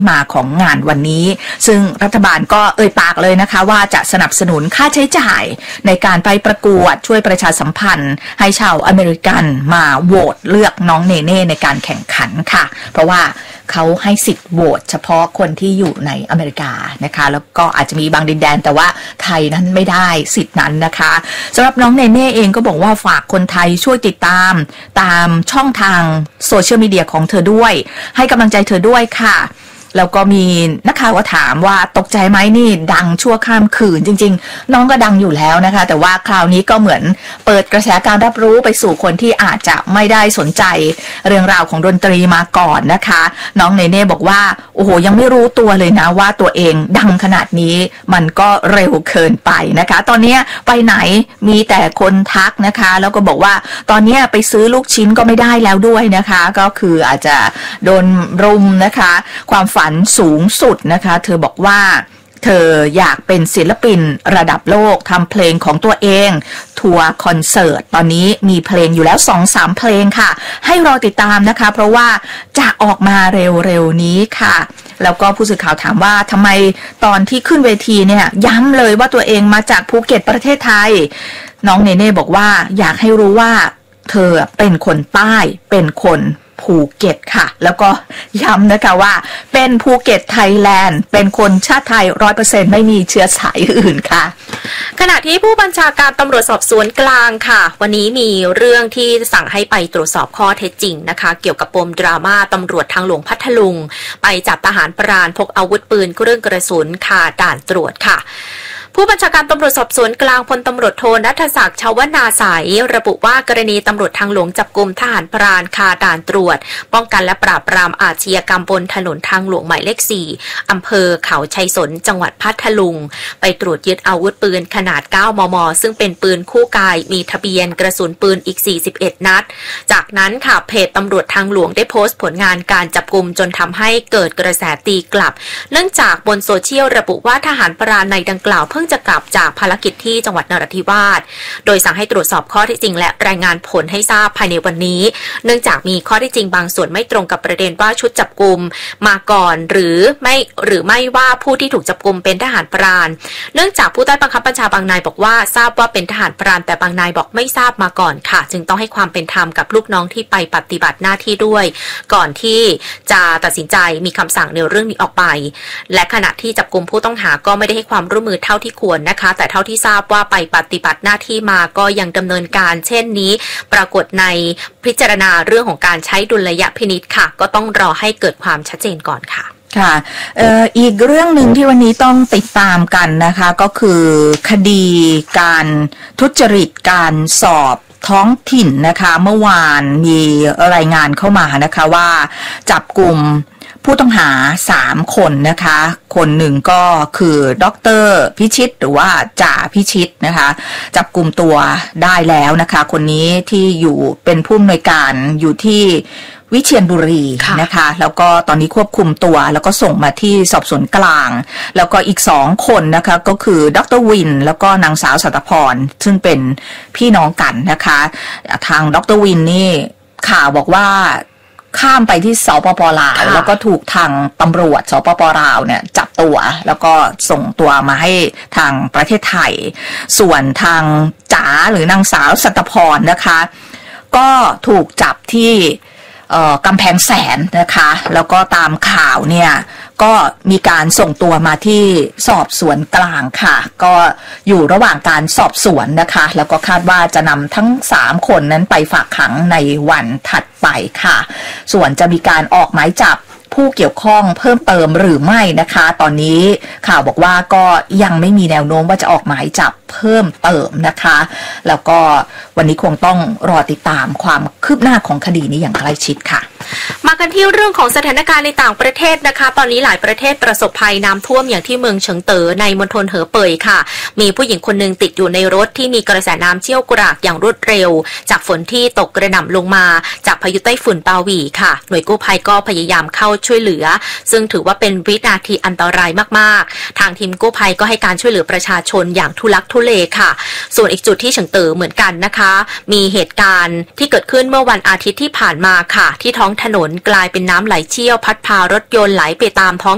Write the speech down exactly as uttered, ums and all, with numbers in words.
มาของงานวันนี้ซึ่งรัฐบาลก็เอ่ยปากเลยนะคะว่าจะสนับสนุนค่าใช้จ่ายในการไปประกวดช่วยประชาสัมพันธ์ให้ชาวอเมริกันมาโหวตเลือกน้องเนเน่ในการแข่งขันค่ะเพราะว่าเขาให้สิทธิ์โหวตเฉพาะคนที่อยู่ในอเมริกานะคะแล้วก็อาจจะมีบางดินแดนแต่ว่าไทยนั้นไม่ได้สิทธิ์นั้นนะคะสำหรับน้องเนเน่เองก็บอกว่าฝากคนไทยช่วยติดตามตามช่องทางโซเชียลมีเดียของเธอด้วยให้กำลังใจเธอด้วยค่ะแล้วก็มีนักข่าวก็ถามว่าตกใจไหมนี่ดังชั่วข้ามคืนจริงๆน้องก็ดังอยู่แล้วนะคะแต่ว่าคราวนี้ก็เหมือนเปิดกระแสการรับรู้ไปสู่คนที่อาจจะไม่ได้สนใจเรื่องราวของดนตรีมาก่อนนะคะน้องเนเน่บอกว่าโอ้โหยังไม่รู้ตัวเลยนะว่าตัวเองดังขนาดนี้มันก็เร็วเกินไปนะคะตอนนี้ไปไหนมีแต่คนทักนะคะแล้วก็บอกว่าตอนนี้ไปซื้อลูกชิ้นก็ไม่ได้แล้วด้วยนะคะก็คืออาจจะโดนรุมนะคะความฝันสูงสุดนะคะเธอบอกว่าเธออยากเป็นศิลปินระดับโลกทำเพลงของตัวเองทัวร์คอนเสิร์ตตอนนี้มีเพลงอยู่แล้ว สองสาม เพลงค่ะให้รอติดตามนะคะเพราะว่าจะออกมาเร็วๆนี้ค่ะแล้วก็ผู้สื่อข่าวถามว่าทำไมตอนที่ขึ้นเวทีเนี่ยย้ำเลยว่าตัวเองมาจากภูเก็ตประเทศไทยน้องเนเน่บอกว่าอยากให้รู้ว่าเธอเป็นคนใต้เป็นคนภูเก็ตค่ะแล้วก็ย้ำนะคะว่าเป็นภูเก็ตไทยแลนด์เป็นคนชาติไทย ร้อยเปอร์เซ็นต์ ไม่มีเชื้อสายอื่นค่ะขณะที่ผู้บัญชาการตำรวจสอบสวนกลางค่ะวันนี้มีเรื่องที่สั่งให้ไปตรวจสอบข้อเท็จจริงนะคะเกี่ยวกับปมดราม่าตำรวจทางหลวงพัทลุงไปจับทหารปราณพกอาวุธปืนเครื่องกระสุนคาด่านตรวจค่ะผู้บัญชาการตำรวจสอบสวนกลางพลตำรวจโทณัฐศักดิ์ชวนาสายระบุว่ากรณีตำรวจทางหลวงจับกุมทหารพรานคาด่านตรวจป้องกันและปราบปรามอาชญากรรมบนถนนทางหลวงหมายเลขสี่อำเภอเขาชัยสนจังหวัดพัทลุงไปตรวจยึดอาวุธปืนขนาดเก้ามมซึ่งเป็นปืนคู่กายมีทะเบียนกระสุนปืนอีกสี่สิบเอ็ดนัดจากนั้นค่ะเพจตำรวจทางหลวงได้โพสต์ผลงานการจับกุมจนทำให้เกิดกระแสตีกลับเนื่องจากบนโซเชียลระบุว่าทหารพรานในดังกล่าวเพิ่งจะกลับจากภารกิจที่จังหวัดนราธิวาสโดยสั่งให้ตรวจสอบข้อเท็จจริงและรายงานผลให้ทราบภายในวันนี้เนื่องจากมีข้อเท็จจริงบางส่วนไม่ตรงกับประเด็นว่าชุดจับกุมมาก่อนหรือไม่หรือไม่ว่าผู้ที่ถูกจับกุมเป็นทหารพรานเนื่องจากผู้ใต้บังคับบัญชาบางนายบอกว่าทราบว่าเป็นทหารพรานแต่บางนายบอกไม่ทราบมาก่อนค่ะจึงต้องให้ความเป็นธรรมกับลูกน้องที่ไปปฏิบัติหน้าที่ด้วยก่อนที่จะตัดสินใจมีคำสั่งในเรื่องนี้ออกไปและขณะที่จับกุมผู้ต้องหาก็ไม่ได้ให้ความร่วมมือเท่าที่ควรนะคะแต่เท่าที่ทราบว่าไปปฏิบัติหน้าที่มาก็ยังดำเนินการเช่นนี้ปรากฏในพิจารณาเรื่องของการใช้ดุลยพินิจค่ะก็ต้องรอให้เกิดความชัดเจนก่อนค่ะค่ะเอ่ออีกเรื่องหนึ่งที่วันนี้ต้องติดตามกันนะคะก็คือคดีการทุจริตการสอบท้องถิ่นนะคะเมื่อวานมีรายงานเข้ามานะคะว่าจับกลุ่มผู้ต้องหาสามคนนะคะคนหนึ่งก็คือดร.พิชิตหรือว่าจ่าพิชิตนะคะจับกลุ่มตัวได้แล้วนะคะคนนี้ที่อยู่เป็นผู้อำนวยการอยู่ที่วิเชียรบุรีนะคะแล้วก็ตอนนี้ควบคุมตัวแล้วก็ส่งมาที่สอบสวนกลางแล้วก็อีกสองคนนะคะก็คือดร.วินแล้วก็นางสาวสัตพรซึ่งเป็นพี่น้องกันนะคะทางดร.วินนี่ข่าวบอกว่าข้ามไปที่สปป.ลาวแล้วก็ถูกทางตำรวจสปป.ลาวเนี่ยจับตัวแล้วก็ส่งตัวมาให้ทางประเทศไทยส่วนทางจ๋าหรือนางสาวสัตพรนะคะก็ถูกจับที่กำแพงแสนนะคะแล้วก็ตามข่าวเนี่ยก็มีการส่งตัวมาที่สอบสวนกลางค่ะก็อยู่ระหว่างการสอบสวนนะคะแล้วก็คาดว่าจะนำทั้งสามคนนั้นไปฝากขังในวันถัดไปค่ะส่วนจะมีการออกหมายจับผู้เกี่ยวข้องเพิ่มเติมหรือไม่นะคะตอนนี้ข่าวบอกว่าก็ยังไม่มีแนวโน้มว่าจะออกหมายจับเพิ่มเติมนะคะแล้วก็วันนี้คงต้องรอติดตามความคืบหน้าของคดีนี้อย่างใกล้ชิดค่ะมากันที่เรื่องของสถานการณ์ในต่างประเทศนะคะตอนนี้หลายประเทศประสบภัยน้ำท่วมอย่างที่เมืองเฉิงเต๋อในมณฑลเหอเป่ยค่ะมีผู้หญิงคนหนึ่งติดอยู่ในรถที่มีกระแสน้ำเชี่ยวกรากอย่างรวดเร็วจากฝนที่ตกกระหน่ำลงมาจากพายุไต้ฝุ่นปาหวีค่ะหน่วยกู้ภัยก็พยายามเข้าช่วยเหลือซึ่งถือว่าเป็นวินาทีอันตรายมากๆทางทีมกู้ภัยก็ให้การช่วยเหลือประชาชนอย่างทุลักทุเลค่ะส่วนอีกจุดที่เฉิงเต๋อเหมือนกันนะคะมีเหตุการณ์ที่เกิดขึ้นเมื่อวันอาทิตย์ที่ผ่านมาค่ะที่ท้องถนนกลายเป็นน้ำไหลเชี่ยวพัดพารถยนต์ไหลไปตามท้อง